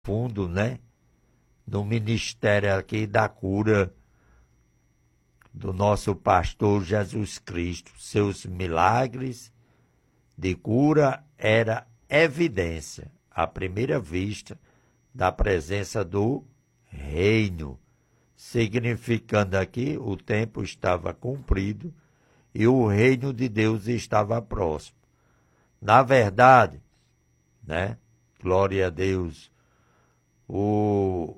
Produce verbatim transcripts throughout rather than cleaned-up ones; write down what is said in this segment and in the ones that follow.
fundo, né? No ministério aqui da cura do nosso pastor Jesus Cristo. Seus milagres de cura era evidência, à primeira vista, da presença do reino, significando aqui o tempo estava cumprido e o reino de Deus estava próximo. Na verdade, né? Glória a Deus, o,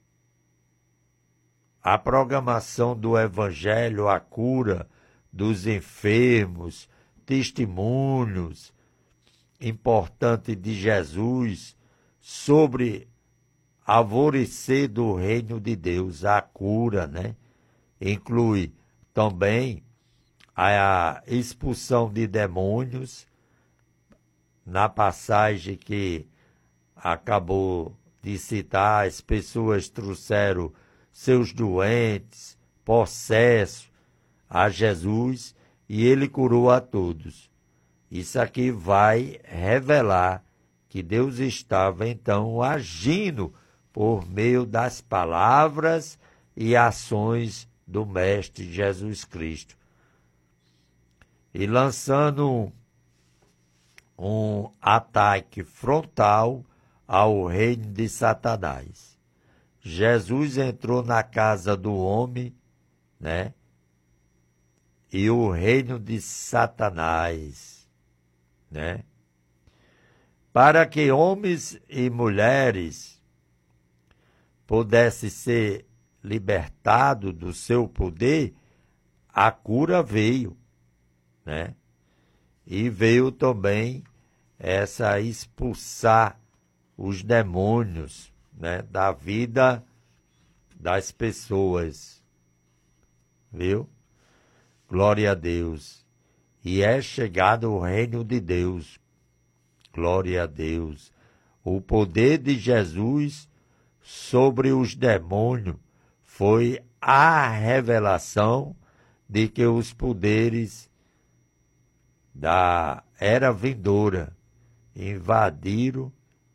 a programação do Evangelho, a cura dos enfermos, testemunhos importantes de Jesus sobre alvorecer do reino de Deus, a cura, né? Inclui também a expulsão de demônios, na passagem que acabou de citar, as pessoas trouxeram seus doentes, possessos, a Jesus e ele curou a todos. Isso aqui vai revelar que Deus estava então agindo por meio das palavras e ações do Mestre Jesus Cristo. E lançando um, um ataque frontal ao reino de Satanás. Jesus entrou na casa do homem, né? E o reino de Satanás, né? Para que homens e mulheres pudessem ser libertados do seu poder, a cura veio, né? E veio também essa expulsar os demônios, né, da vida das pessoas, viu? Glória a Deus. E é chegado o reino de Deus. Glória a Deus. O poder de Jesus sobre os demônios foi a revelação de que os poderes da era vindoura invadiram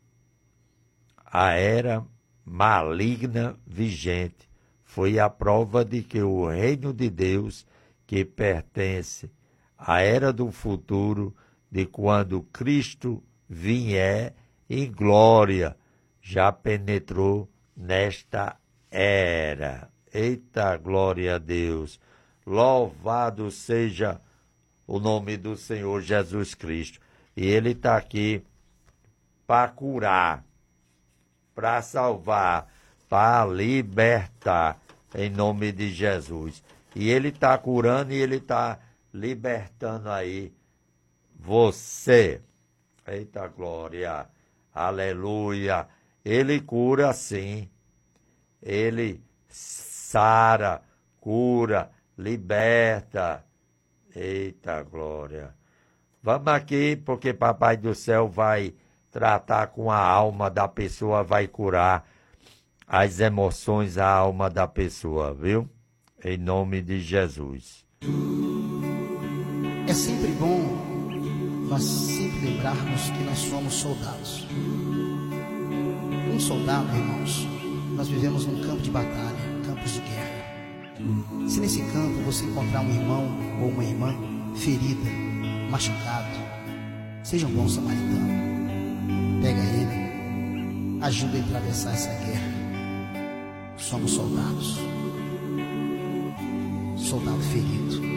a era maligna vigente. Foi a prova de que o reino de Deus, que pertence à era do futuro, de quando Cristo vier em glória, já penetrou nesta era. Eita, glória a Deus! Louvado seja o nome do Senhor Jesus Cristo. E Ele está aqui para curar, para salvar, para libertar, em nome de Jesus. E Ele está curando e Ele está libertando aí você. Eita glória, aleluia. Ele cura sim, Ele sara, cura, liberta. Eita glória. Vamos aqui, porque Papai do Céu vai tratar com a alma da pessoa, vai curar as emoções, a alma da pessoa, viu? Em nome de Jesus. É sempre bom nós sempre lembrarmos que nós somos soldados. Um soldado, irmãos, nós vivemos num campo de batalha, campos de guerra. Se nesse campo você encontrar um irmão ou uma irmã ferida, machucado, seja um bom samaritano. Pega ele, ajuda a atravessar essa guerra. Somos soldados. Soldado ferido.